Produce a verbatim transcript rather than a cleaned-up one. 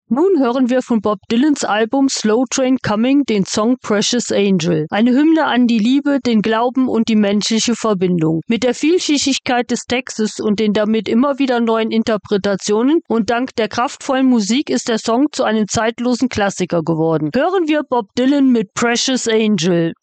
Nun hören wir von Bob Dylans Album Slow Train Coming den Song Precious Angel. Eine Hymne an die Liebe, den Glauben und die menschliche Verbindung. Mit der Vielschichtigkeit des Textes und den damit immer wieder neuen Interpretationen und dank der kraftvollen Musik ist der Song zu einem zeitlosen Klassiker geworden. Hören wir Bob Dylan mit Precious Angel.